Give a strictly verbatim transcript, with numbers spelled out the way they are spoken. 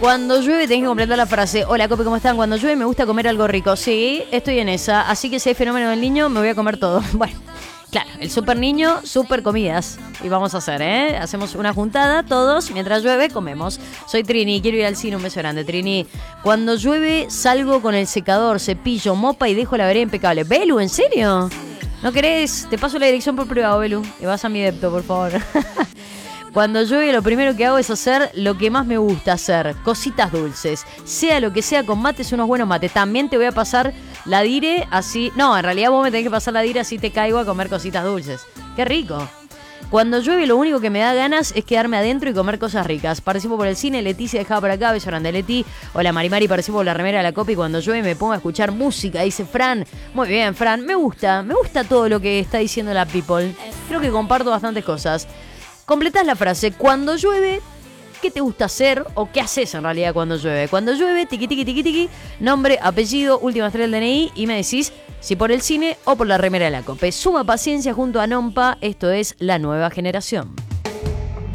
Cuando llueve tenés que completar la frase. Hola, Copi, ¿cómo están? Cuando llueve me gusta comer algo rico. Sí, estoy en esa. Así que si hay fenómeno del niño, me voy a comer todo. Bueno, claro, el super niño, super comidas. Y vamos a hacer, ¿eh? Hacemos una juntada, todos, mientras llueve, comemos. Soy Trini, quiero ir al cine, un beso grande, Trini. Cuando llueve, salgo con el secador, cepillo, mopa y dejo la vereda impecable. Belu, ¿en serio? ¿No querés? Te paso la dirección por privado, Belu. Y vas a mi depto, por favor. Cuando llueve, lo primero que hago es hacer lo que más me gusta hacer, cositas dulces. Sea lo que sea, con mates, unos buenos mates. También te voy a pasar la dire, así... No, en realidad vos me tenés que pasar la dire, así te caigo a comer cositas dulces. ¡Qué rico! Cuando llueve, lo único que me da ganas es quedarme adentro y comer cosas ricas. Participo por el cine, Leticia dejaba por acá, beso grande, Leti. Hola, Marimari, participo por la remera de la Copa y cuando llueve me pongo a escuchar música, dice Fran. Muy bien, Fran, me gusta, me gusta todo lo que está diciendo la people. Creo que comparto bastantes cosas. Completás la frase, cuando llueve, ¿qué te gusta hacer? O ¿qué haces en realidad cuando llueve? Cuando llueve, tiqui, tiqui, tiqui, tiqui, nombre, apellido, últimas tres del D N I y me decís si por el cine o por la remera de la Cope. Suma paciencia junto a Nompa, esto es La Nueva Generación.